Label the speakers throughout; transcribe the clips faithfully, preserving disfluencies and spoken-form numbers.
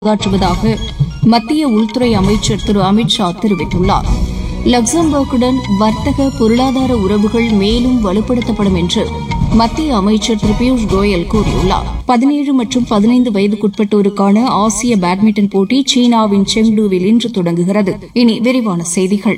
Speaker 1: பங்காற்றுவதாக மத்திய உள்துறை அமைச்சர் திரு அமித் ஷா தெரிவித்துள்ளார். லக்சம்பர்க்குடன் வர்த்தக பொருளாதார உறவுகள் மேலும் வலுப்படுத்தப்படும் என்று மத்திய அமைச்சர் திரு பியூஷ் கோயல் கூறியுள்ளார். பதினேழு மற்றும் பதினைந்து வயதுக்குட்பட்டோருக்கான ஆசிய பேட்மிண்டன் போட்டி சீனாவின் செங்டூவில் இன்று தொடங்குகிறது. இனி விரிவான செய்திகள்.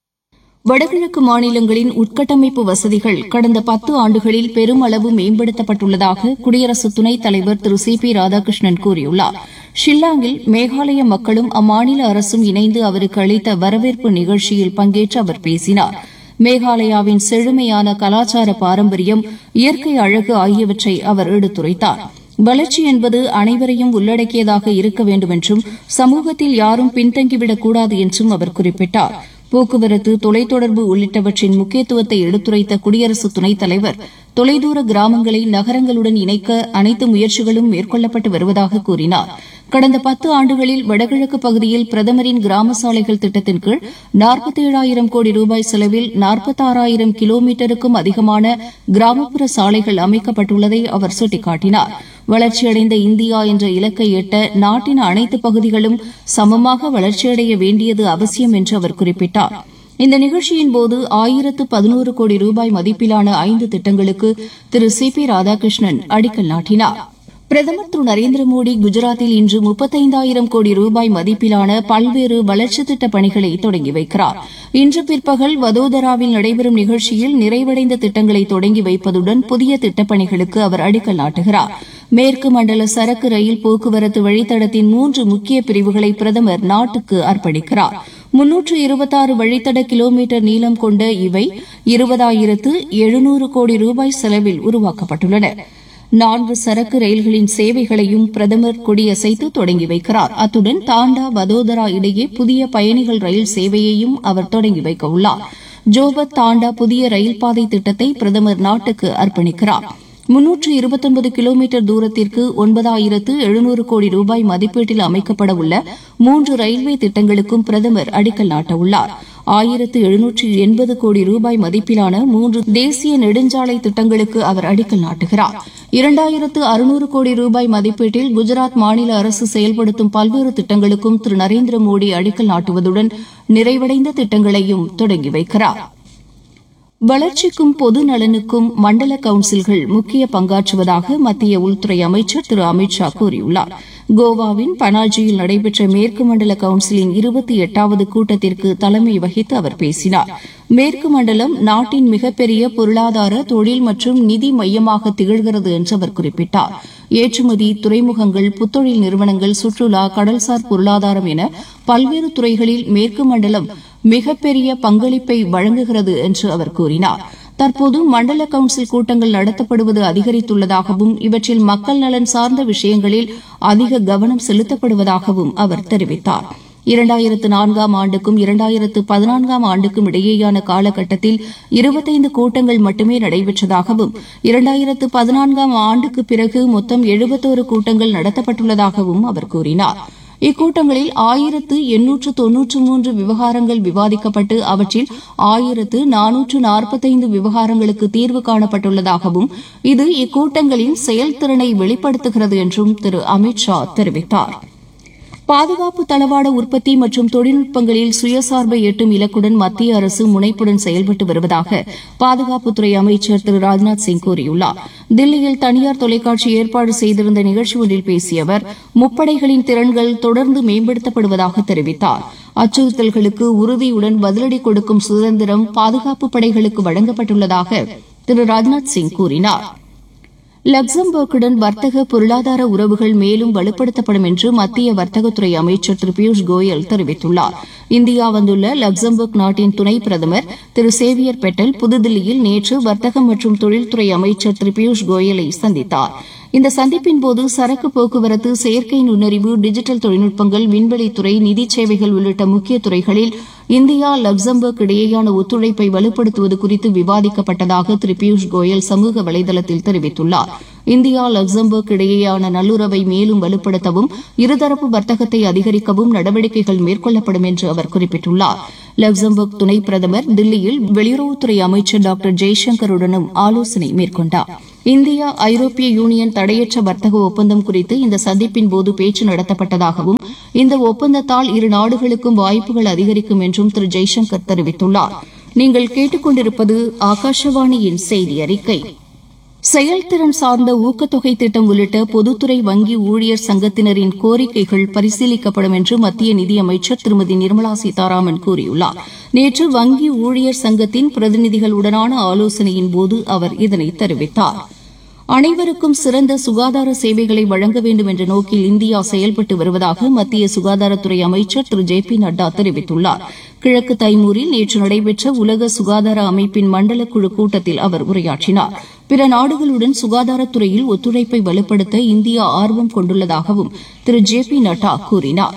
Speaker 1: வடகிழக்கு மாநிலங்களின் உட்கட்டமைப்பு வசதிகள் கடந்த பத்து ஆண்டுகளில் பெருமளவு மேம்படுத்தப்பட்டுள்ளதாக குடியரசு துணைத் தலைவர் திரு சி பி ராதாகிருஷ்ணன் கூறியுள்ளார். ஷில்லாங்கில் மேகாலய மக்களும் அம்மாநில அரசும் இணைந்து அவருக்கு அளித்த வரவேற்பு நிகழ்ச்சியில் பங்கேற்று அவர் பேசினார். மேகாலயாவின் செழுமையான கலாச்சார பாரம்பரியம், இயற்கை அழகு ஆகியவற்றை அவர் எடுத்துரைத்தார். வளர்ச்சி என்பது அனைவரையும் உள்ளடக்கியதாக இருக்க வேண்டும் என்றும் சமூகத்தில் யாரும் பின்தங்கிவிடக்கூடாது என்றும் அவர் குறிப்பிட்டார். போக்குவரத்து, தொலைத்தொடர்பு உள்ளிட்டவற்றின் முக்கியத்துவத்தை எடுத்துரைத்த குடியரசு துணைத் தலைவர் தொலைதூர கிராமங்களை நகரங்களுடன் இணைக்க அனைத்து முயற்சிகளும் மேற்கொள்ளப்பட்டு வருவதாக கூறினார். கடந்த பத்து ஆண்டுகளில் வடகிழக்கு பகுதியில் பிரதமரின் கிராம சாலைகள் திட்டத்தின் கீழ் நாற்பத்தேழாயிரம் கோடி ரூபாய் செலவில் நாற்பத்தாறாயிரம் கிலோமீட்டருக்கும் அதிகமான கிராமப்புற சாலைகள் அமைக்கப்பட்டுள்ளதை அவர் சுட்டிக்காட்டினார். வளர்ச்சியடைந்த இந்தியா என்ற இலக்கை எட்ட நாட்டின் அனைத்து பகுதிகளும் சமமாக வளர்ச்சியடைய வேண்டியது அவசியம் என்று அவர் குறிப்பிட்டார். இந்த நிகழ்ச்சியின்போது ஆயிரத்து பதினோரு கோடி ரூபாய் மதிப்பிலான ஐந்து திட்டங்களுக்கு திரு சி பி ராதாகிருஷ்ணன் அடிக்கல் நாட்டினார். பிரதமர் திரு நரேந்திர மோடி குஜராத்தில் இன்று முப்பத்தைந்தாயிரம் கோடி ரூபாய் மதிப்பிலான பல்வேறு வளர்ச்சித் திட்டப் பணிகளை தொடங்கி வைக்கிறார். இன்று பிற்பகல் வதோதராவில் நடைபெறும் நிகழ்ச்சியில் நிறைவடைந்த திட்டங்களை தொடங்கி வைப்பதுடன் புதிய திட்டப் பணிகளுக்கு அவர் அடிக்கல் நாட்டுகிறார். மேற்கு மண்டல சரக்கு ரயில் போக்குவரத்து வழித்தடத்தின் மூன்று முக்கிய பிரிவுகளை பிரதமர் நாட்டுக்கு அர்ப்பணிக்கிறார். முன்னூற்று இருபத்தாறு வழித்தட கிலோமீட்டர் நீளம் கொண்ட இவை இருபதாயிரத்து எழுநூறு கோடி ரூபாய் செலவில் உருவாக்கப்பட்டுள்ளன. நான்கு சரக்கு ரயில்களின் சேவைகளையும் பிரதமர் கொடியசைத்து தொடங்கி வைக்கிறார். அத்துடன் தாண்டா வதோதரா இடையே புதிய பயணிகள் ரயில் சேவையையும் அவர் தொடங்கி வைக்க உள்ளார். ஜோபத் தாண்டா புதிய ரயில் பாதை திட்டத்தை பிரதமர் நாட்டுக்கு அர்ப்பணிக்கிறார். முன்னூற்று இருபத்தொன்பது கிலோமீட்டர் தூரத்திற்கு ஒன்பதாயிரத்து எழுநூறு கோடி ரூபாய் மதிப்பீட்டில் அமைக்கப்பட உள்ள மூன்று ரயில்வே திட்டங்களுக்கும் பிரதமர் அடிக்கல் நாட்டவுள்ளார். ஆயிரத்து எழுநூற்று எண்பது கோடி ரூபாய் மதிப்பிலான மூன்று தேசிய நெடுஞ்சாலை திட்டங்களுக்கு அவர் அடிக்கல் நாட்டுகிறார். இரண்டாயிரத்து அறுநூறு கோடி ரூபாய் மதிப்பீட்டில் குஜராத் மாநில அரசு செயல்படுத்தும் பல்வேறு திட்டங்களுக்கும் திரு நரேந்திர மோடி அடிக்கல் நாட்டுவதுடன் நிறைவடைந்த திட்டங்களையும் தொடங்கி வைக்கிறார். வளர்ச்சிக்கும் பொது நலனுக்கும் மண்டல கவுன்சில்கள் முக்கிய பங்காற்றுவதாக மத்திய உள்துறை அமைச்சர் திரு அமித் ஷா கூறியுள்ளார். கோவாவின் பனாஜியில் நடைபெற்ற மேற்கு மண்டல கவுன்சிலின் இருபத்தி எட்டாவது கூட்டத்திற்கு தலைமை வகித்து அவர் பேசினார். மேற்கு மண்டலம் நாட்டின் மிகப்பெரிய பொருளாதார, தொழில் மற்றும் நிதி மையமாக திகழ்கிறது என்று அவர் குறிப்பிட்டார். ஏற்றுமதி, துறைமுகங்கள், புத்தொழில் நிறுவனங்கள், சுற்றுலா, கடல்சார் பொருளாதாரம் என பல்வேறு துறைகளில் மேற்கு மண்டலம் மிகப்பெரிய பங்களிப்பை வழங்குகிறது என்று அவர் கூறினார். தற்போது மண்டல கவுன்சில் கூட்டங்கள் நடத்தப்படுவது அதிகரித்துள்ளதாகவும் இவற்றில் மக்கள் நலன் சார்ந்த விஷயங்களில் அதிக கவனம் செலுத்தப்படுவதாகவும் அவர் தெரிவித்தார். இரண்டாயிரத்து நான்காம் ஆண்டுக்கும் இரண்டாயிரத்து பதினான்காம் ஆண்டுக்கும் இடையேயான காலகட்டத்தில் இருபத்தைந்து கூட்டங்கள் மட்டுமே நடைபெற்றதாகவும் இரண்டாயிரத்து பதினான்காம் ஆண்டுக்கு பிறகு மொத்தம் எழுபத்தோரு கூட்டங்கள் நடத்தப்பட்டுள்ளதாகவும் அவர் கூறினார். இக்கூட்டங்களில் ஆயிரத்து எண்ணூற்று தொன்னூற்று மூன்று விவகாரங்கள் விவாதிக்கப்பட்டு அவற்றில் ஆயிரத்து நானூற்று நாற்பத்தைந்து விவகாரங்களுக்கு தீர்வு காணப்பட்டுள்ளதாகவும் இது இக்கூட்டங்களின் செயல்திறனை வெளிப்படுத்துகிறது என்றும் திரு அமித் ஷா தெரிவித்தார். பாதுகாப்பு தளவாட உற்பத்தி மற்றும் தொழில்நுட்பங்களில் சுயசார்பை எட்டும் இலக்குடன் மத்திய அரசு முனைப்புடன் செயல்பட்டு வருவதாக பாதுகாப்புத்துறை அமைச்சர் திரு ராஜ்நாத் சிங் கூறியுள்ளார். தில்லியில் தனியார் தொலைக்காட்சி ஏற்பாடு செய்திருந்த நிகழ்ச்சி ஒன்றில் பேசிய அவர் முப்படைகளின் திறன்கள் தொடர்ந்து மேம்படுத்தப்படுவதாக தெரிவித்தார். அச்சுறுத்தல்களுக்கு உறுதியுடன் பதிலடி கொடுக்கும் சுதந்திரம் பாதுகாப்பு படைகளுக்கு வழங்கப்பட்டுள்ளதாக திரு ராஜ்நாத் சிங் கூறினார். லக்சம்பர்க்குடன் வர்த்தக பொருளாதார உறவுகள் மேலும் வலுப்படுத்தப்படும் என்று மத்திய வர்த்தகத்துறை அமைச்சர் திரு பியூஷ் கோயல் தெரிவித்துள்ளார். இந்தியா வந்துள்ள லக்சம்பர்க் நாட்டின் துணை பிரதமர் திரு சேவியர் பெட்டல் புதுதில்லியில் நேற்று வர்த்தகம் மற்றும் தொழில்துறை அமைச்சர் திரு பியூஷ் கோயலை சந்தித்தார். இந்த சந்திப்பின்போது சரக்கு போக்குவரத்து, செயற்கை நுண்ணறிவு, டிஜிட்டல் தொழில்நுட்பங்கள், விண்வெளித்துறை, நிதி சேவைகள் உள்ளிட்ட முக்கிய துறைகளில் இந்தியா லக்சம்பர்க் இடையேயான ஒத்துழைப்பை வலுப்படுத்துவது குறித்து விவாதிக்கப்பட்டதாக திரு பியூஷ் கோயல் சமூக வலைதளத்தில் தெரிவித்துள்ளார். இந்தியா லக்சம்பர்க் இடையேயான நல்லுறவை மேலும் வலுப்படுத்தவும் இருதரப்பு வர்த்தகத்தை அதிகரிக்கவும் நடவடிக்கைகள் மேற்கொள்ளப்படும் என்று அவர் குறிப்பிட்டுள்ளார். லக்சம்பர்க் துணை பிரதமர் தில்லியில் வெளியுறவுத்துறை அமைச்சர் டாக்டர் ஜெய்சங்கருடனும் ஆலோசனை மேற்கொண்டார். இந்தியா ஐரோப்பிய யூனியன் தடையற்ற வர்த்தக ஒப்பந்தம் குறித்து இந்த சந்திப்பின் போது பேச்சு நடத்தப்பட்டதாகவும் இந்த ஒப்பந்தத்தால் இரு நாடுகளுக்கும் வாய்ப்புகள் அதிகரிக்கும் என்றும் திரு ஜெய்சங்கர் தெரிவித்துள்ளார். நீங்கள் கேட்டுக் கொண்டிருப்பது ஆகாஷவாணியின் செய்தி அறிக்கை. செயல்திறன் சார்ந்த ஊக்கத்தொகை திட்டம் உள்ளிட்ட பொதுத்துறை வங்கி ஊழியர் சங்கத்தினரின் கோரிக்கைகள் பரிசீலிக்கப்படும் என்று மத்திய நிதியமைச்சர் திருமதி நிர்மலா சீதாராமன் கூறியுள்ளார். நேற்று வங்கி ஊழியர் சங்கத்தின் பிரதிநிதிகளுடனான ஆலோசனையின் போது அவர் இதனை தெரிவித்தார். அனைவருக்கும் சிறந்த சுகாதார சேவைகளை வழங்க வேண்டும் என்ற நோக்கில் இந்தியா செயல்பட்டு வருவதாக மத்திய சுகாதாரத்துறை அமைச்சர் திரு ஜே பி நட்டா தெரிவித்துள்ளார். கிழக்கு தைமூரில் நேற்று நடைபெற்ற உலக சுகாதார அமைப்பின் மண்டல குழு கூட்டத்தில் அவர் உரையாற்றினார். பிற நாடுகளுடன் சுகாதாரத்துறையில் ஒத்துழைப்பை வலுப்படுத்த இந்தியா ஆர்வம் கொண்டுள்ளதாகவும் திரு ஜே பி நட்டா கூறினார்.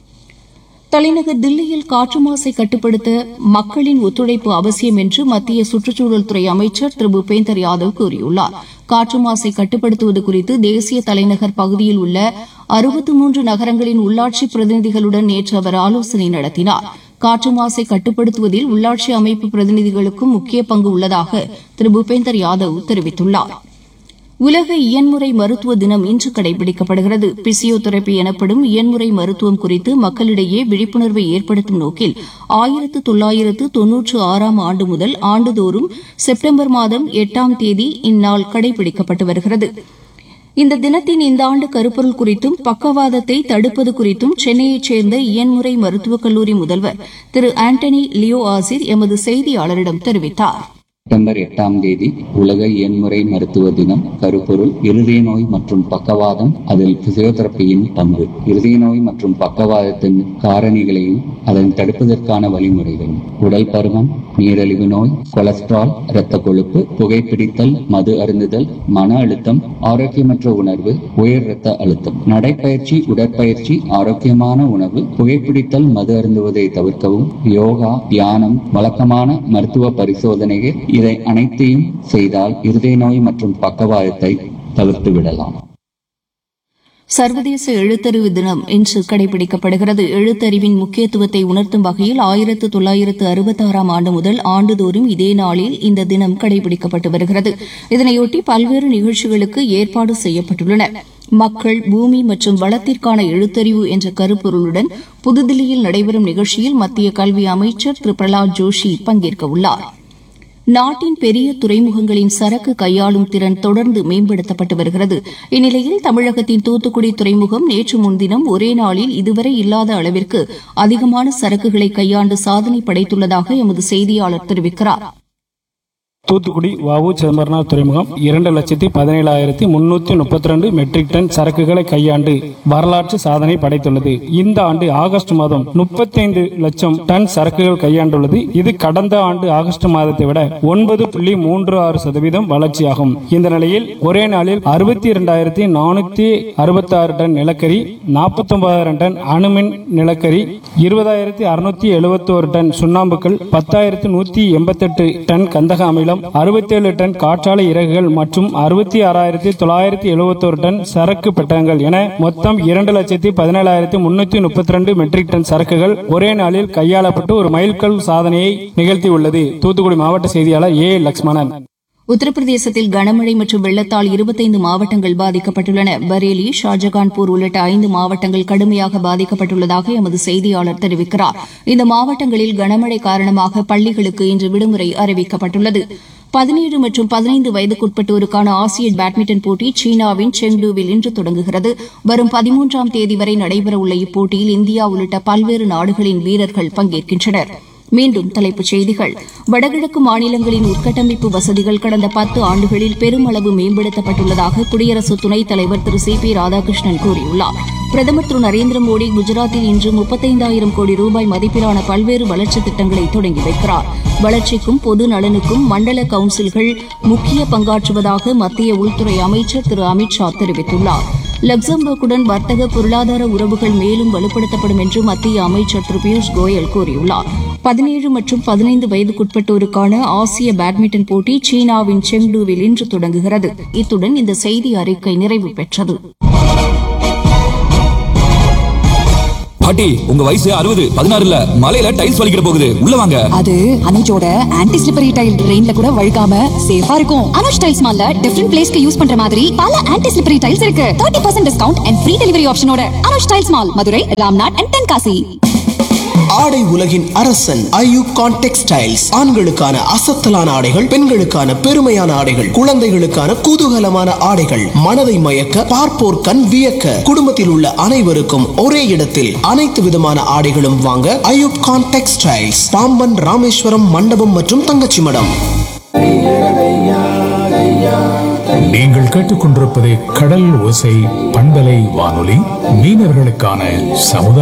Speaker 1: தலைநகர் தில்லியில் காற்று மாசை கட்டுப்படுத்த மக்களின் ஒத்துழைப்பு அவசியம் என்று மத்திய சுற்றுச்சூழல் துறை அமைச்சர் திரு பூபேந்தர் யாதவ் கூறியுள்ளார். காற்று மாசை கட்டுப்படுத்துவது குறித்து தேசிய தலைநகர் பகுதியில் உள்ள அறுபத்தி மூன்று நகரங்களின் உள்ளாட்சி பிரதிநிதிகளுடன் நேற்று அவர் ஆலோசனை நடத்தினார். காற்று மாசை கட்டுப்படுத்துவதில் உள்ளாட்சி அமைப்பு பிரதிநிதிகளுக்கும் முக்கிய பங்கு உள்ளதாக திரு பூபேந்தர் யாதவ் தெரிவித்துள்ளார். உலக இயன்முறை மருத்துவ தினம் இன்று கடைபிடிக்கப்படுகிறது. பிசியோதெரபி எனப்படும் இயன்முறை மருத்துவம் குறித்து மக்களிடையே விழிப்புணர்வை ஏற்படுத்தும் நோக்கில் ஆயிரத்து தொள்ளாயிரத்து தொன்னூற்று ஆறாம் ஆண்டு முதல் ஆண்டுதோறும் செப்டம்பர் மாதம் எட்டாம் தேதி இந்நாள் கடைபிடிக்கப்பட்டு வருகிறது. இந்த தினத்தின் இந்த ஆண்டு கருப்பொருள் குறித்தும் பக்கவாதத்தை தடுப்பது குறித்தும் சென்னையைச் சேர்ந்த இயன்முறை மருத்துவக் கல்லூரி முதல்வர் திரு ஆண்டனி லியோ ஆசிர் எமது செய்தியாளரிடம் தெரிவித்தார்.
Speaker 2: செப்டம்பர் எட்டாம் தேதி உலக இயன்முறை மருத்துவ தினம். கருப்பொருள் இருதய நோய் மற்றும் பக்கவாதம், அதில் பிசியோதெரபியின் பங்கு, இருதய நோய் மற்றும் பக்கவாதத்தின் காரணிகளையும் அதனை தடுப்பதற்கான வழிமுறைகளும், உடல் பருமன், நீரிழிவு நோய், கொலஸ்ட்ரால், இரத்த கொழுப்பு, புகைப்பிடித்தல், மது அருந்துதல், மன அழுத்தம், ஆரோக்கியமற்ற உணர்வு, உயர் இரத்த அழுத்தம், நடைப்பயிற்சி, உடற்பயிற்சி, ஆரோக்கியமான உணவு, புகைப்பிடித்தல், மது அருந்துவதை தவிர்க்கவும், யோகா, தியானம், வழக்கமான மருத்துவ பரிசோதனைகள், இதை அனைத்தையும் செய்தால் இருதய நோய் மற்றும் பக்கவாதத்தை தவிர்த்து விடலாம்.
Speaker 1: சர்வதேச எழுத்தறிவு தினம் இன்று கடைபிடிக்கப்படுகிறது. எழுத்தறிவின் முக்கியத்துவத்தை உணர்த்தும் வகையில் ஆயிரத்து தொள்ளாயிரத்து அறுபத்தி ஆறாம் ஆண்டு முதல் ஆண்டுதோறும் இதே நாளில் இந்த தினம் கடைபிடிக்கப்பட்டு வருகிறது. இதனையொட்டி பல்வேறு நிகழ்ச்சிகளுக்கு ஏற்பாடு செய்யப்பட்டுள்ளன. மக்கள், பூமி மற்றும் வளத்திற்கான எழுத்தறிவு என்ற கருப்பொருளுடன் புதுதில்லியில் நடைபெறும் நிகழ்ச்சியில் மத்திய கல்வி அமைச்சர் திரு பிரகலாத் ஜோஷி பங்கேற்க உள்ளார். நாட்டின் பெரிய துறைமுகங்களின் சரக்கு கையாளும் திறன் தொடர்ந்து மேம்படுத்தப்பட்டு வருகிறது. இந்நிலையில் தமிழகத்தின் தூத்துக்குடி துறைமுகம் நேற்று முன்தினம் ஒரே நாளில் இதுவரை இல்லாத அளவிற்கு அதிகமான சரக்குகளை கையாண்டு சாதனை படைத்துள்ளதாக எமது செய்தியாளர் தெரிவிக்கிறார்.
Speaker 3: தூத்துக்குடி வ.உ. சிதம்பரனார் துறைமுகம் இரண்டு லட்சத்தி பதினேழாயிரத்தி முன்னூத்தி முப்பத்தி ரெண்டு மெட்ரிக் டன் சரக்குகளை கையாண்டு வரலாற்று சாதனை படைத்துள்ளது. இந்த ஆண்டு ஆகஸ்ட் மாதம் முப்பத்தி ஐந்து லட்சம் டன் சரக்குகள் கையாண்டுள்ளது. இது கடந்த ஆண்டு ஆகஸ்ட் மாதத்தை விட ஒன்பது புள்ளி மூன்று ஆறு சதவீதம் வளர்ச்சியாகும். இந்த நிலையில் ஒரே நாளில் அறுபத்தி இரண்டாயிரத்தி நானூத்தி அறுபத்தி ஆறு டன் நிலக்கரி, நாற்பத்தி ஒன்பதாயிரம் டன் அணுமின் நிலக்கரி, இருபதாயிரத்தி அறுநூத்தி எழுபத்தி ஒரு டன் சுண்ணாம்புக்கள், பத்தாயிரத்தி நூத்தி எண்பத்தி எட்டு டன் கந்தக அமிலம், அறுபத்தி ஏழு டன் காற்றாலை இறகுகள் மற்றும் அறுபத்தி ஆறாயிரத்தி தொள்ளாயிரத்தி எழுபத்தி ஒரு டன் சரக்கு பெட்டகங்கள் என மொத்தம் இரண்டு லட்சத்தி பதினேழாயிரத்தி முன்னூத்தி முப்பத்தி ரெண்டு மெட்ரிக் டன் சரக்குகள் ஒரே நாளில் கையாளப்பட்டு ஒரு மைல்கல் சாதனையை நிகழ்த்தியுள்ளது. தூத்துக்குடி மாவட்ட செய்தியாளர் ஏ லக்ஷ்மணன்.
Speaker 1: உத்தரப்பிரதேசத்தில் கனமழை மற்றும் வெள்ளத்தால் இருபத்தைந்து மாவட்டங்கள் பாதிக்கப்பட்டுள்ளன. பரேலி, ஷாஜகான்பூர் உள்ளிட்ட ஐந்து மாவட்டங்கள் கடுமையாக பாதிக்கப்பட்டுள்ளதாக எமது செய்தியாளர் தெரிவிக்கிறார். இந்த மாவட்டங்களில் கனமழை காரணமாக பள்ளிகளுக்கு இன்று விடுமுறை அறிவிக்கப்பட்டுள்ளது. பதினேழு மற்றும் பதினைந்து வயதுக்குட்பட்டோருக்கான ஆசிய பேட்மிண்டன் போட்டி சீனாவின் செங்டூவில் இன்று தொடங்குகிறது. வரும் பதிமூன்றாம் தேதி வரை நடைபெறவுள்ள இப்போட்டியில் இந்தியா உள்ளிட்ட பல்வேறு நாடுகளின் வீரர்கள் பங்கேற்கின்றனர். மீண்டும் தலைப்புச் செய்திகள். வடகிழக்கு மாநிலங்களின் உட்கட்டமைப்பு வசதிகள் கடந்த பத்து ஆண்டுகளில் பெருமளவு மேம்படுத்தப்பட்டுள்ளதாக குடியரசு துணைத் தலைவர் திரு சி பி ராதாகிருஷ்ணன் கூறியுள்ளார். பிரதமர் திரு நரேந்திர மோடி குஜராத்தில் இன்று முப்பத்தைந்தாயிரம் கோடி ரூபாய் மதிப்பிலான பல்வேறு வளர்ச்சித் திட்டங்களை தொடங்கி வைக்கிறார். வளர்ச்சிக்கும் பொது நலனுக்கும் மண்டல கவுன்சில்கள் முக்கிய பங்காற்றுவதாக மத்திய உள்துறை அமைச்சர் திரு அமித் ஷா தெரிவித்துள்ளார். லக்சம்பர்க்குடன் வர்த்தக பொருளாதார உறவுகள் மேலும் வலுப்படுத்தப்படும் என்று மத்திய அமைச்சர் திரு பியூஷ் கோயல் கூறியுள்ளார். பதினேழு மற்றும் பதினைந்து வயதுக்குட்பட்டோருக்கான ஆசிய பேட்மிண்டன் போட்டி சீனாவின் செங்டூவில் இன்று தொடங்குகிறது. இத்துடன் இந்த செய்தி அறிக்கை நிறைவு பெற்றது.
Speaker 4: பாட்டி உங்க வயசு அறுபது பதினாறு இல்ல மலையில டைல்ஸ் வலிக்கிற போகுது உள்ள வாங்க.
Speaker 5: அது அனுஜோட ஆன்டி ஸ்லிப்பரி டைல், ரெயின்ல கூட வழுக்காம சேஃபா இருக்கும். அனுஜ் டைல்ஸ் மால்ல டிஃபரண்ட் பிளேஸ்க்கு யூஸ் பண்ற மாதிரி பல ஆன்டி ஸ்லிப்பரி டைல்ஸ் இருக்கு. முப்பது percent discount and free delivery ஆப்ஷனோட Anuj tiles mall, Madurai, Ramnath and Tenkasi.
Speaker 6: ஆடை உலகின் அரசன் ஐயூப் கான் டெக்ஸ்டைல்ஸ். ஆண்களுக்கான அசத்தலான ஆடைகள், பெண்களுக்கான பெருமையான ஆடைகள், குழந்தைகளுக்கான குதூகலமான ஆடைகள், மனதை மயக்க பார்ப்போர் கண் வியக்க, குடும்பத்தில் உள்ள அனைவருக்கும் ஒரே இடத்தில் அனைத்து விதமான ஆடைகளும் வாங்க ஐயூப் கான் டெக்ஸ்டைல்ஸ், பாம்பன், ராமேஸ்வரம், மண்டபம் மற்றும் தங்கச்சி மடம்.
Speaker 7: நீங்கள் கேட்டுக்கொண்டிருப்பது கடல் ஓசை பண்பலை வானொலி, மீனவர்களுக்கான சமுதாய